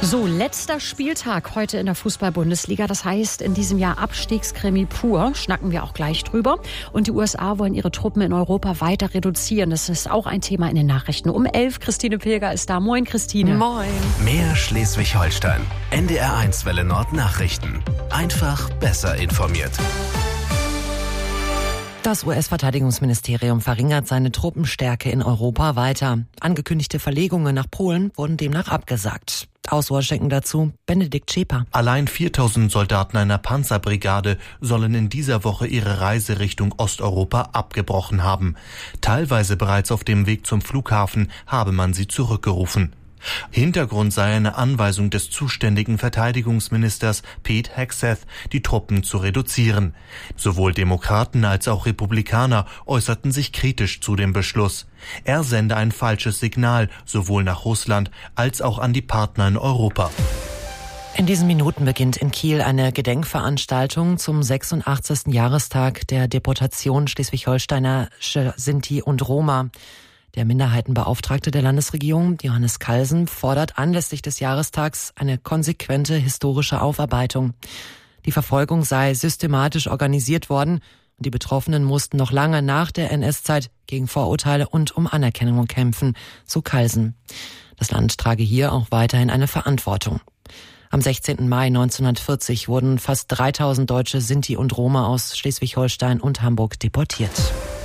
So, letzter Spieltag heute in der Fußball-Bundesliga. Das heißt, in diesem Jahr Abstiegskrimi pur. Schnacken wir auch gleich drüber. Und die USA wollen ihre Truppen in Europa weiter reduzieren. Das ist auch ein Thema in den Nachrichten. Um 11 Christine Pilger ist da. Moin, Christine. Moin. Mehr Schleswig-Holstein. NDR1 Welle Nord Nachrichten. Einfach besser informiert. Das US-Verteidigungsministerium verringert seine Truppenstärke in Europa weiter. Angekündigte Verlegungen nach Polen wurden demnach abgesagt. Aus Washington dazu Benedikt Schäper. Allein 4.000 Soldaten einer Panzerbrigade sollen in dieser Woche ihre Reise Richtung Osteuropa abgebrochen haben. Teilweise bereits auf dem Weg zum Flughafen habe man sie zurückgerufen. Hintergrund sei eine Anweisung des zuständigen Verteidigungsministers Pete Hegseth, die Truppen zu reduzieren. Sowohl Demokraten als auch Republikaner äußerten sich kritisch zu dem Beschluss. Er sende ein falsches Signal, sowohl nach Russland als auch an die Partner in Europa. In diesen Minuten beginnt in Kiel eine Gedenkveranstaltung zum 86. Jahrestag der Deportation schleswig-holsteinischer Sinti und Roma. Der Minderheitenbeauftragte der Landesregierung, Johannes Kalsen, fordert anlässlich des Jahrestags eine konsequente historische Aufarbeitung. Die Verfolgung sei systematisch organisiert worden und die Betroffenen mussten noch lange nach der NS-Zeit gegen Vorurteile und um Anerkennung kämpfen, so Kalsen. Das Land trage hier auch weiterhin eine Verantwortung. Am 16. Mai 1940 wurden fast 3.000 Deutsche, Sinti und Roma aus Schleswig-Holstein und Hamburg deportiert.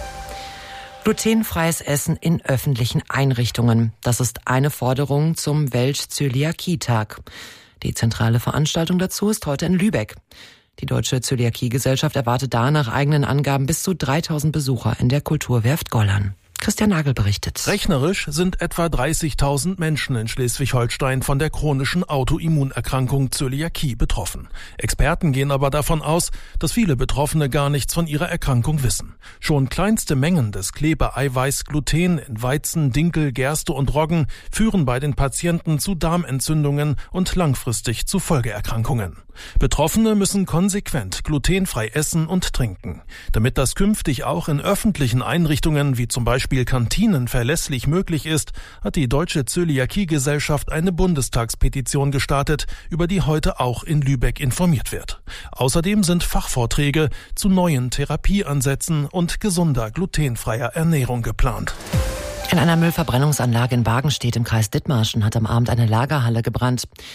Glutenfreies Essen in öffentlichen Einrichtungen. Das ist eine Forderung zum Welt-Zöliakie-Tag. Die zentrale Veranstaltung dazu ist heute in Lübeck. Die Deutsche Zöliakie-Gesellschaft erwartet da nach eigenen Angaben bis zu 3.000 Besucher in der Kulturwerft Gollern. Christian Nagel berichtet. Rechnerisch sind etwa 30.000 Menschen in Schleswig-Holstein von der chronischen Autoimmunerkrankung Zöliakie betroffen. Experten gehen aber davon aus, dass viele Betroffene gar nichts von ihrer Erkrankung wissen. Schon kleinste Mengen des Klebeeiweiß Gluten in Weizen, Dinkel, Gerste und Roggen führen bei den Patienten zu Darmentzündungen und langfristig zu Folgeerkrankungen. Betroffene müssen konsequent glutenfrei essen und trinken. Damit das künftig auch in öffentlichen Einrichtungen wie zum Beispiel Kantinen verlässlich möglich ist, hat die Deutsche Zöliakie-Gesellschaft eine Bundestagspetition gestartet, über die heute auch in Lübeck informiert wird. Außerdem sind Fachvorträge zu neuen Therapieansätzen und gesunder glutenfreier Ernährung geplant. In einer Müllverbrennungsanlage in Wagenstedt im Kreis Dithmarschen hat am Abend eine Lagerhalle gebrannt.